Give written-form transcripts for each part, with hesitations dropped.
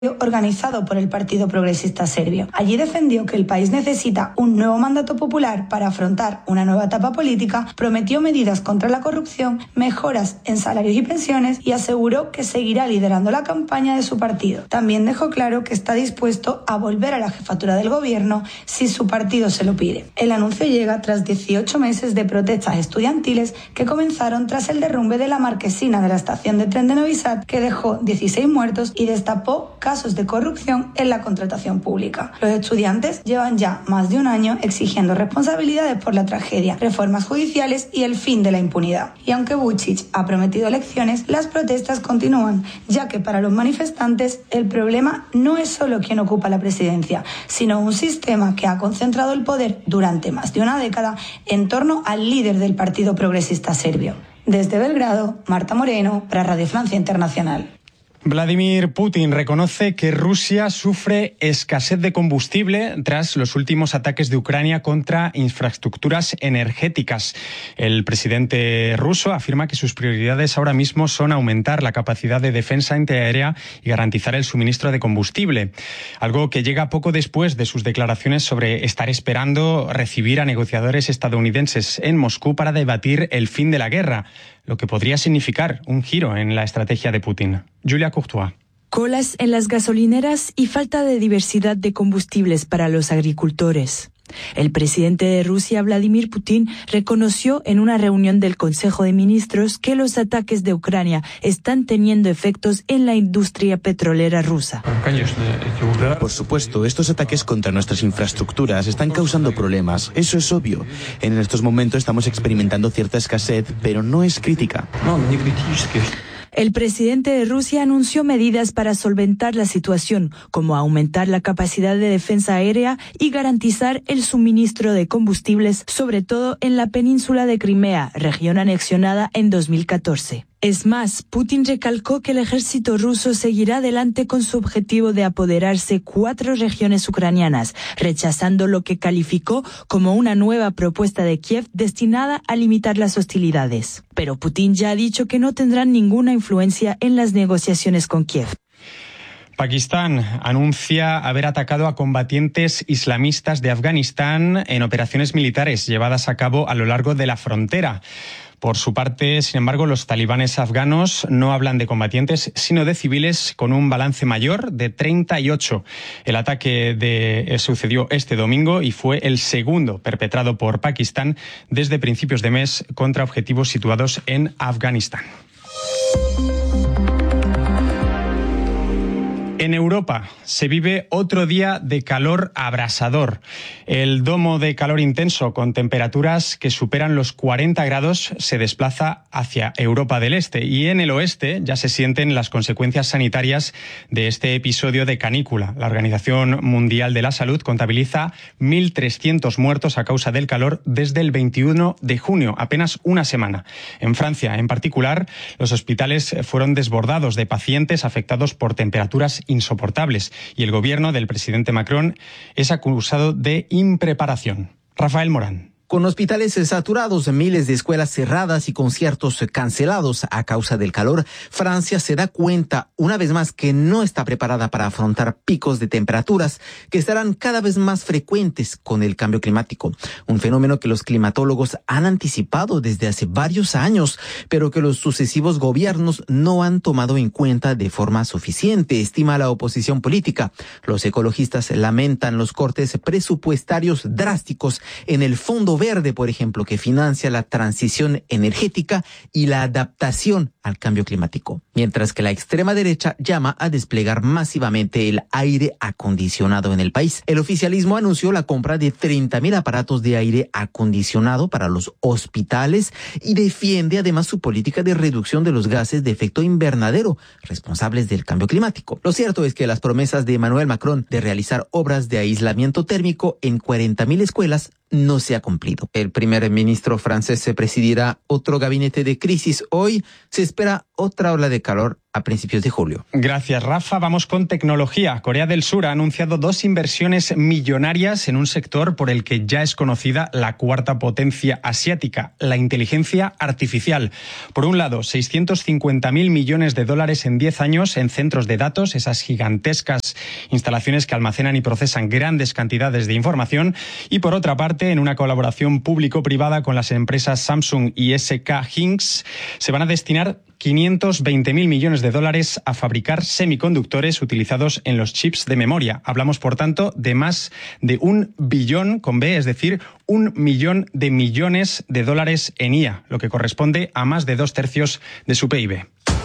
organizado por el Partido Progresista Serbio. Allí defendió que el país necesita un nuevo mandato popular para afrontar una nueva etapa política, prometió medidas contra la corrupción, mejoras en salarios y pensiones y aseguró que seguirá liderando la campaña de su partido. También dejó claro que está dispuesto a volver a la jefatura del gobierno si su partido se lo pide. El anuncio llega tras 18 meses de protestas estudiantiles que comenzaron tras el derrumbe de la marquesina de la estación de tren de Novi Sad, que dejó 16 muertos y destapó casos de corrupción en la contratación pública. Los estudiantes llevan ya más de un año exigiendo responsabilidades por la tragedia, reformas judiciales y el fin de la impunidad. Y aunque Vučić ha prometido elecciones, las protestas continúan, ya que para los manifestantes el problema no es solo quién ocupa la presidencia, sino un sistema que ha concentrado el poder durante más de una década en torno al líder del Partido Progresista Serbio. Desde Belgrado, Marta Moreno, para Radio Francia Internacional. Vladimir Putin reconoce que Rusia sufre escasez de combustible tras los últimos ataques de Ucrania contra infraestructuras energéticas. El presidente ruso afirma que sus prioridades ahora mismo son aumentar la capacidad de defensa antiaérea y garantizar el suministro de combustible, algo que llega poco después de sus declaraciones sobre estar esperando recibir a negociadores estadounidenses en Moscú para debatir el fin de la guerra, lo que podría significar un giro en la estrategia de Putin. Julia Courtois. Colas en las gasolineras y falta de diversidad de combustibles para los agricultores. El presidente de Rusia, Vladimir Putin, reconoció en una reunión del Consejo de Ministros que los ataques de Ucrania están teniendo efectos en la industria petrolera rusa. Por supuesto, estos ataques contra nuestras infraestructuras están causando problemas. Eso es obvio. En estos momentos estamos experimentando cierta escasez, pero no es crítica. El presidente de Rusia anunció medidas para solventar la situación, como aumentar la capacidad de defensa aérea y garantizar el suministro de combustibles, sobre todo en la península de Crimea, región anexionada en 2014. Es más, Putin recalcó que el ejército ruso seguirá adelante con su objetivo de apoderarse 4 regiones ucranianas, rechazando lo que calificó como una nueva propuesta de Kiev destinada a limitar las hostilidades. Pero Putin ya ha dicho que no tendrán ninguna influencia en las negociaciones con Kiev. Pakistán anuncia haber atacado a combatientes islamistas de Afganistán en operaciones militares llevadas a cabo a lo largo de la frontera. Por su parte, sin embargo, los talibanes afganos no hablan de combatientes, sino de civiles con un balance mayor de 38. El ataque sucedió este domingo y fue el segundo perpetrado por Pakistán desde principios de mes contra objetivos situados en Afganistán. En Europa se vive otro día de calor abrasador. El domo de calor intenso con temperaturas que superan los 40 grados se desplaza hacia Europa del Este y en el oeste ya se sienten las consecuencias sanitarias de este episodio de canícula. La Organización Mundial de la Salud contabiliza 1.300 muertos a causa del calor desde el 21 de junio, apenas una semana. En Francia, en particular, los hospitales fueron desbordados de pacientes afectados por temperaturas insoportables y el gobierno del presidente Macron es acusado de impreparación. Rafael Morán. Con hospitales saturados, miles de escuelas cerradas y conciertos cancelados a causa del calor, Francia se da cuenta una vez más que no está preparada para afrontar picos de temperaturas que estarán cada vez más frecuentes con el cambio climático. Un fenómeno que los climatólogos han anticipado desde hace varios años, pero que los sucesivos gobiernos no han tomado en cuenta de forma suficiente, estima la oposición política. Los ecologistas lamentan los cortes presupuestarios drásticos en el Fondo Verde, por ejemplo, que financia la transición energética y la adaptación al cambio climático. Mientras que la extrema derecha llama a desplegar masivamente el aire acondicionado en el país. El oficialismo anunció la compra de 30.000 aparatos de aire acondicionado para los hospitales y defiende además su política de reducción de los gases de efecto invernadero responsables del cambio climático. Lo cierto es que las promesas de Emmanuel Macron de realizar obras de aislamiento térmico en 40.000 escuelas no se ha cumplido. El primer ministro francés se presidirá otro gabinete de crisis. Hoy se espera otra ola de calor a principios de julio. Gracias, Rafa. Vamos con tecnología. Corea del Sur ha anunciado 2 inversiones millonarias en un sector por el que ya es conocida la cuarta potencia asiática, la inteligencia artificial. Por un lado, 650.000 millones de dólares en 10 años en centros de datos, esas gigantescas instalaciones que almacenan y procesan grandes cantidades de información. Y por otra parte, en una colaboración público-privada con las empresas Samsung y SK Hynix, se van a destinar 520.000 millones de dólares a fabricar semiconductores utilizados en los chips de memoria. Hablamos, por tanto, de más de 1 billón con B, es decir, 1 millón de millones de dólares en IA, lo que corresponde a más de 2/3 de su PIB.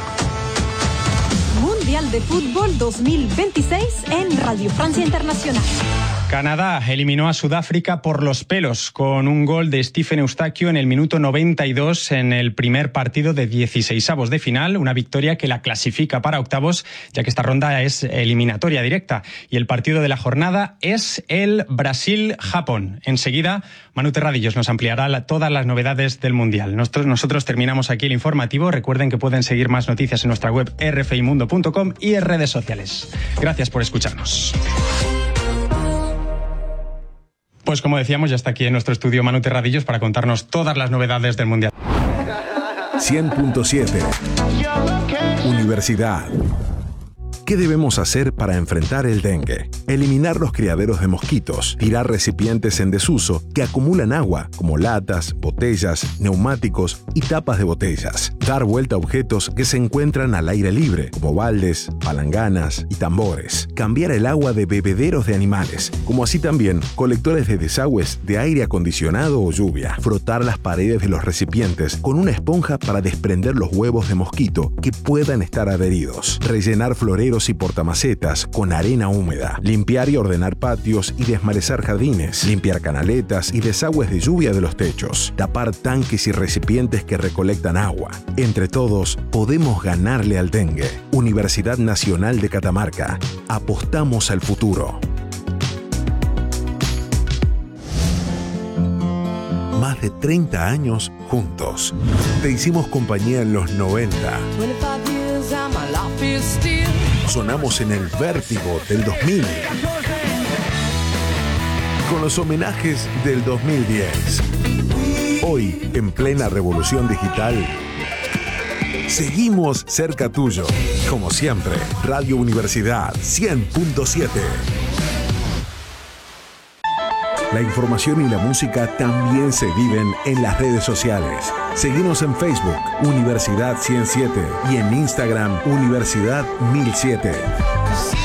Mundial de Fútbol 2026 en Radio Francia Internacional. Canadá eliminó a Sudáfrica por los pelos con un gol de Stephen Eustaquio en el minuto 92 en el primer partido de 16avos de final, una victoria que la clasifica para octavos, ya que esta ronda es eliminatoria directa. Y el partido de la jornada es el Brasil-Japón. Enseguida, Manu Terradillos nos ampliará todas las novedades del Mundial. Nosotros terminamos aquí el informativo. Recuerden que pueden seguir más noticias en nuestra web rfimundo.com y en redes sociales. Gracias por escucharnos. Pues como decíamos, ya está aquí en nuestro estudio Manu Terradillos para contarnos todas las novedades del Mundial. 100.7 Universidad. ¿Qué debemos hacer para enfrentar el dengue? Eliminar los criaderos de mosquitos, tirar recipientes en desuso que acumulan agua, como latas, botellas, neumáticos y tapas de botellas. Dar vuelta a objetos que se encuentran al aire libre, como baldes, palanganas y tambores. Cambiar el agua de bebederos de animales, como así también colectores de desagües de aire acondicionado o lluvia. Frotar las paredes de los recipientes con una esponja para desprender los huevos de mosquito que puedan estar adheridos. Rellenar floreros y portamacetas con arena húmeda. Limpiar y ordenar patios y desmalezar jardines. Limpiar canaletas y desagües de lluvia de los techos. Tapar tanques y recipientes que recolectan agua. Entre todos, podemos ganarle al dengue. Universidad Nacional de Catamarca. Apostamos al futuro. Más de 30 años juntos. Te hicimos compañía en los 90. Sonamos en el vértigo del 2000. Con los homenajes del 2010. Hoy, en plena revolución digital, seguimos cerca tuyo. Como siempre, Radio Universidad 100.7. La información y la música también se viven en las redes sociales. Seguinos en Facebook, Universidad 107, y en Instagram, Universidad 1007.